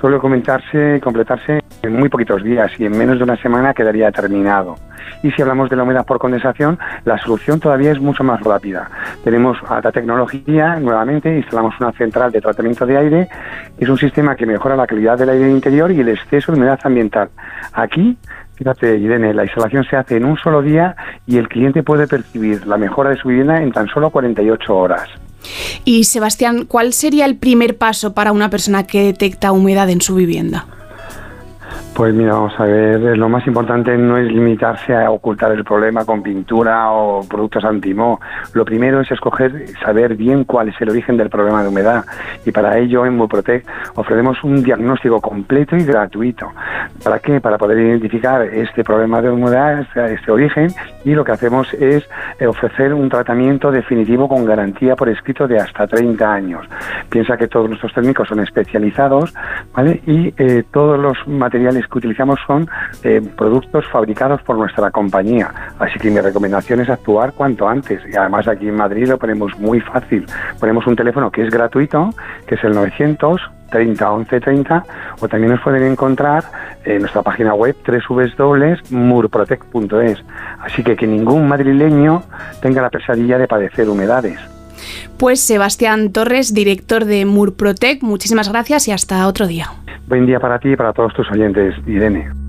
suele completarse en muy poquitos días y en menos de una semana quedaría terminado. Y si hablamos de la humedad por condensación, la solución todavía es mucho más rápida. Tenemos alta tecnología, nuevamente instalamos una central de tratamiento de aire, que es un sistema que mejora la calidad del aire interior y el exceso de humedad ambiental. Aquí, fíjate, Irene, la instalación se hace en un solo día y el cliente puede percibir la mejora de su vivienda en tan solo 48 horas. Y Sebastián, ¿cuál sería el primer paso para una persona que detecta humedad en su vivienda? Pues mira, vamos a ver, lo más importante no es limitarse a ocultar el problema con pintura o productos anti-moho. Lo primero es saber bien cuál es el origen del problema de humedad, y para ello en Murprotec ofrecemos un diagnóstico completo y gratuito. ¿Para qué? Para poder identificar este problema de humedad, este origen, y lo que hacemos es ofrecer un tratamiento definitivo con garantía por escrito de hasta 30 años. Piensa que todos nuestros técnicos son especializados, ¿vale? Y todos los materiales que utilizamos son productos fabricados por nuestra compañía, así que mi recomendación es actuar cuanto antes. Y además aquí en Madrid lo ponemos muy fácil, ponemos un teléfono que es gratuito, que es el 900 30 11 30, o también nos pueden encontrar en nuestra página web www.murprotec.es, así que ningún madrileño tenga la pesadilla de padecer humedades. Pues Sebastián Torres, director de Murprotec, muchísimas gracias y hasta otro día. Buen día para ti y para todos tus oyentes, Irene.